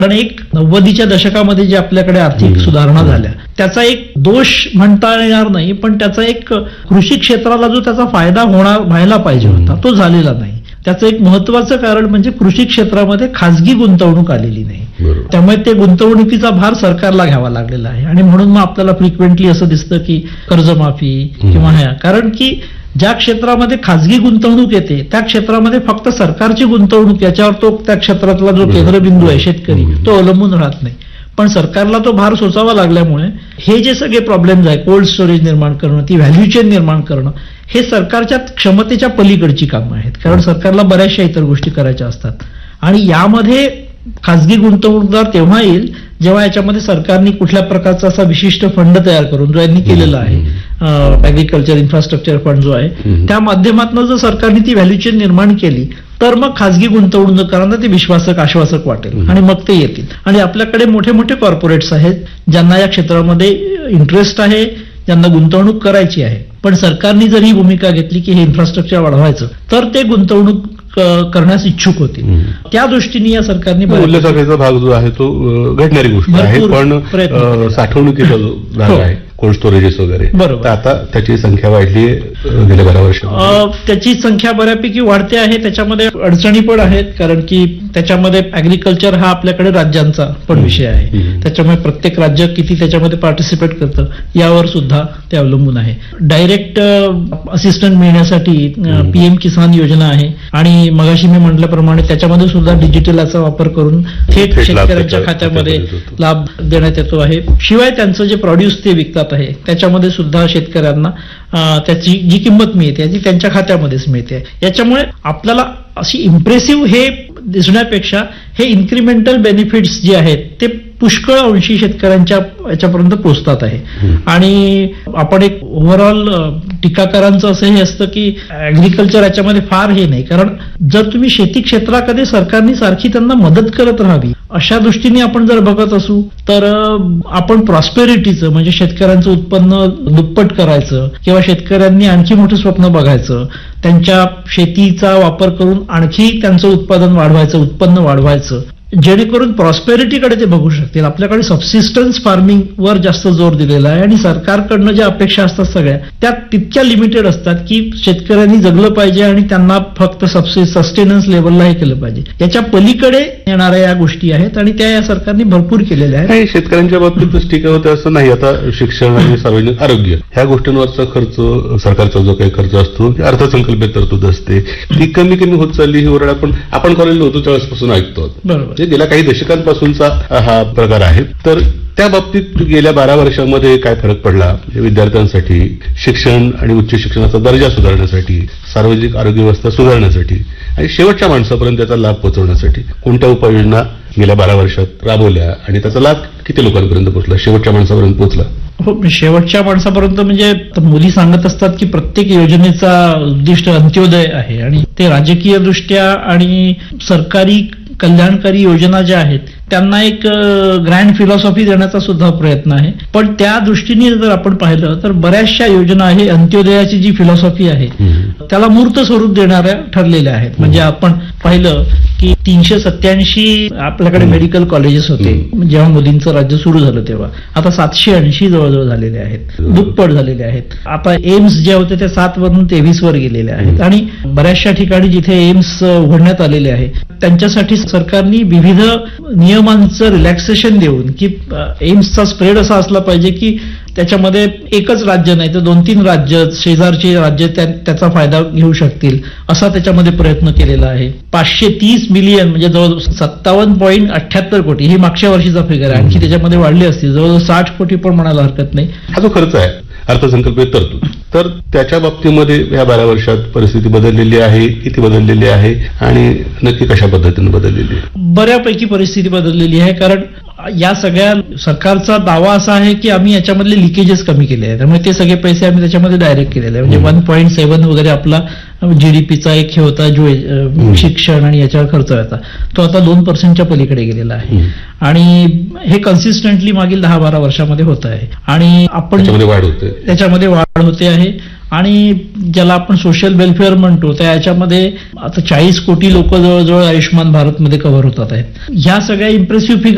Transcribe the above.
पण एक 90च्या दशकामध्ये जे आपल्याकडे आर्थिक सुधारणा झाल्या त्याचा एक दोष म्हणता येणार नाही, पण त्याचा एक कृषी क्षेत्राला जो त्याचा फायदा व्हायला पाहिजे होता तो झालेला नाही. त्याचं एक महत्वाचं कारण म्हणजे कृषी क्षेत्रामध्ये खासगी गुंतवणूक आलेली नाही. त्यामुळे ते गुंतवणुकीचा भार सरकारला घ्यावा लागलेला आहे आणि म्हणून मग आपल्याला फ्रिक्वेंटली असं दिसतं की कर्जमाफी किंवा ह्या, कारण की ज्या क्षेत्रामध्ये खासगी गुंतवणूक येते त्या क्षेत्रामध्ये फक्त सरकारची गुंतवणूक याच्यावर तो त्या क्षेत्रातला जो केंद्रबिंदू आहे शेतकरी तो अवलंबून राहत नाही. पण सरकारला तो भार सोसावा लागल्यामुळे हे जे सगळे प्रॉब्लेम्स आहे, कोल्ड स्टोरेज निर्माण करणं, ती व्हॅल्यू चेन निर्माण करणं, हे सरकारच्या क्षमतेच्या पलीकडची कामं आहेत. कारण सरकारला बऱ्याचशा इतर गोष्टी करायच्या असतात आणि यामध्ये खासगी गुंतवणूकदार तेव्हा येईल जेव्हा याच्यामध्ये सरकारने कुठल्या प्रकारचा असा विशिष्ट फंड तयार करून जो यांनी केलेला आहे, ऍग्रिकल्चर इन्फ्रास्ट्रक्चर फंड जो आहे, त्या माध्यमातून जर सरकारने ती व्हॅल्यू चेन निर्माण केली तर मग खासगी गुंतवणूकदारांना ते विश्वासक आश्वासक वाटेल आणि मग ते येतील. आणि आपल्याकडे मोठे मोठे कॉर्पोरेट्स आहेत ज्यांना या क्षेत्रामध्ये इंटरेस्ट आहे, ज्यांना गुंतवणूक करायची आहे. पण सरकारने जर ही भूमिका घेतली की हे इन्फ्रास्ट्रक्चर वाढवायचं तर ते गुंतवणूक करण्यास इच्छुक होतील. त्या दृष्टीने या सरकारने मूल्यसाखळीचा भाग जो आहे तो घडणारी गोष्ट आहे, पण साठवणुकीचा जो भाग आहे कोल्ड स्टोरेजेस वगैरे, बरोबर, आता त्याची संख्या वाढली गेल्या 12 वर्षात. त्याची संख्या बऱ्यापैकी वाढते आहे. त्याच्यामध्ये अडचणी पण आहेत कारण की त्याच्यामध्ये ऍग्रिकल्चर हा आपल्याकडे राज्यांचा पण विषय आहे. त्याच्यामुळे प्रत्येक राज्य किती त्याच्यामध्ये पार्टिसिपेट करतं यावर सुद्धा ते अवलंबून आहे. डायरेक्ट असिस्टंट मिळण्यासाठी PM किसान योजना आहे आणि मगाशी मी म्हटल्याप्रमाणे त्याच्यामध्ये सुद्धा डिजिटलचा वापर करून थेट शेतकऱ्यांच्या खात्यामध्ये लाभ देण्यात येतो आहे. शिवाय त्यांचं जे प्रोड्यूस ते विकतात आहे त्याच्यामध्ये सुद्धा शेतकऱ्यांना त्याची जी किंमत मिळते ती त्यांच्या खात्यामध्येच मिळते. याच्यामुळे आपल्याला अशी इम्प्रेसिव्ह हे दिसण्यापेक्षा हे इन्क्रिमेंटल बेनिफिट्स जे आहेत ते पुष्कळ अंशी शेतकऱ्यांच्या याच्यापर्यंत पोहोचतात आहे. आणि आपण एक ओव्हरऑल टीकाकारांचं असं हे असतं की ऍग्रिकल्चर याच्यामध्ये फार हे नाही, कारण जर तुम्ही शेती क्षेत्राकडे सरकारने सारखी त्यांना मदत करत राहावी अशा दृष्टीने आपण जर बघत असू तर आपण प्रॉस्पेरिटीचं म्हणजे शेतकऱ्यांचं उत्पन्न दुप्पट करायचं किंवा शेतकऱ्यांनी आणखी मोठं स्वप्न बघायचं, त्यांच्या शेतीचा वापर करून आणखी त्यांचं उत्पादन वाढवायचं, उत्पन्न वाढवायचं, जेणेकरून प्रॉस्पेरिटीकडे ते बघू शकतील. आपल्याकडे सबसिस्टन्स फार्मिंग वर जास्त जोर दिलेला आहे आणि सरकारकडनं ज्या अपेक्षा असतात सगळ्या त्या तितक्या लिमिटेड असतात की शेतकऱ्यांनी जगलं पाहिजे आणि त्यांना फक्त सस्टेनन्स लेवलला हे केलं पाहिजे. याच्या पलीकडे येणाऱ्या या गोष्टी आहेत आणि त्या या सरकारने भरपूर केलेल्या आहेत. शेतकऱ्यांच्या बाबतीतच टीका होते असं नाही. आता शिक्षण आणि सार्वजनिक आरोग्य ह्या गोष्टींवरचा खर्च, सरकारचा जो काही खर्च असतो अर्थसंकल्पित तरतूद असते ती कमी कमी होत चालली. ही ओरड आपण कॉलेजला होतो त्यावेळेसपासून ऐकतो. बरोबर, गेल्या काही दशकांपासूनचा हा प्रकार आहे. तर त्या बाबतीत गेल्या 12 वर्षांमध्ये काय फरक पडला विद्यार्थ्यांसाठी, शिक्षण आणि उच्च शिक्षणाचा दर्जा सुधारण्यासाठी, सार्वजनिक आरोग्य व्यवस्था सुधारण्यासाठी आणि शेवटच्या माणसापर्यंत त्याचा लाभ पोहोचवण्यासाठी कोणत्या उपाययोजना गेल्या 12 वर्षात राबवल्या आणि त्याचा लाभ किती लोकांपर्यंत पोहोचला, शेवटच्या माणसापर्यंत पोहोचला? हो, शेवटच्या माणसापर्यंत म्हणजे मोदी सांगत असतात की प्रत्येक योजनेचा उद्दिष्ट अंत्योदय आहे आणि ते राजकीय दृष्ट्या आणि सरकारी कल्याणकारी योजना ज्या आहेत त्यांना एक ग्रँड फिलॉसॉफी देण्याचा सुद्धा प्रयत्न आहे. पण त्या दृष्टीने जर आपण पाहिलं तर बऱ्याचशा योजना आहे अंत्योदयाची जी फिलॉसॉफी आहे त्याला मूर्त स्वरूप देणाऱ्या ठरलेल्या आहेत. म्हणजे आपण पाहिलं की 387 आपल्याकडे मेडिकल कॉलेजेस होते जेव्हा मोदींचं राज्य सुरू झालं तेव्हा, आता 780 जवळजवळ झालेले आहेत, दुप्पट झालेले आहेत. आता एम्स जे होते ते 7 वरून 23 वर गेलेले आहेत आणि बऱ्याचशा ठिकाणी जिथे एम्स उघडण्यात आलेले आहे त्यांच्यासाठी सरकारने विविध नियमांचं रिलॅक्सेशन देऊन की एम्सचा स्प्रेड असा असला पाहिजे की त्याच्यामध्ये एकच राज्य नाही तर 2-3 राज्य, शेजारचे राज्य त्याचा फायदा घेऊ शकतील असा त्याच्यामध्ये प्रयत्न केलेला आहे. 530 मिलियन म्हणजे जवळ 57.78 कोटी ही मागच्या वर्षीचा फिगर आहे, आणखी त्याच्यामध्ये वाढली असतील, जवळ 60 कोटी पण म्हणायला हरकत नाही. हा जो खर्च आहे अर्थसंकल्पित तरतूद, तर त्याच्या बाबतीमध्ये या 12 वर्षात परिस्थिती बदललेली आहे, किती बदललेली आहे आणि नक्की कशा पद्धतीने बदललेली आहे? बऱ्यापैकी परिस्थिती बदललेली आहे. कारण या सगळ्या सरकारचा दावा असा आहे की आम्ही याच्यामधले लिकेजेस कमी केले आहेत, त्यामुळे ते सगळे पैसे आम्ही त्याच्यामध्ये डायरेक्ट केलेले आहे. म्हणजे 1.7 वगैरे आपला GDPचा एक हे होता जो शिक्षण आणि याच्यावर खर्च होता तो आता 2% पलीकडे गेलेला आहे आणि हे कन्सिस्टंटली मागील 10-12 वर्षामध्ये होत आहे आणि आपण त्याच्यामध्ये वाढ होते आहे. आणि ज्याला आपण सोशल वेलफेअर म्हणतो त्या याच्यामध्ये आता 40 कोटी लोक जवळजवळ आयुष्यमान भारतमध्ये कव्हर होतात आहेत. ह्या सगळ्या इम्प्रेसिव्ह फिगर